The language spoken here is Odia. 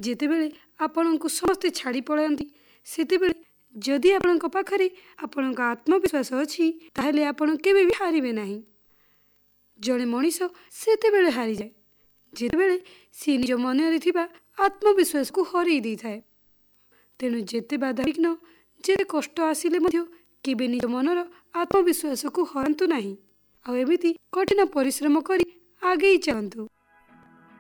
ଯେତେବେଳେ ଆପଣଙ୍କୁ ସମସ୍ତେ ଛାଡ଼ି ପଳାନ୍ତି ସେତେବେଳେ ଯଦି ଆପଣଙ୍କ ପାଖରେ ଆପଣଙ୍କ ଆତ୍ମବିଶ୍ୱାସ ଅଛି ତାହେଲେ ଆପଣ କେବେ ବି ହାରିବେ ନାହିଁ। ଜଣେ ମଣିଷ ସେତେବେଳେ ହାରିଯାଏ ଯେତେବେଳେ ସେ ନିଜ ମନରେ ଥିବା ଆତ୍ମବିଶ୍ୱାସକୁ ହରାଇ ଦେଇଥାଏ। ତେଣୁ ଯେତେ ବାଧାବିଘ୍ନ ଯେତେ କଷ୍ଟ ଆସିଲେ ମଧ୍ୟ କେବେ ନିଜ ମନର ଆତ୍ମବିଶ୍ୱାସକୁ ହରାନ୍ତୁ ନାହିଁ। ଆଉ ଏମିତି କଠିନ ପରିଶ୍ରମ କରି ଆଗେଇ ଚାଲନ୍ତୁ।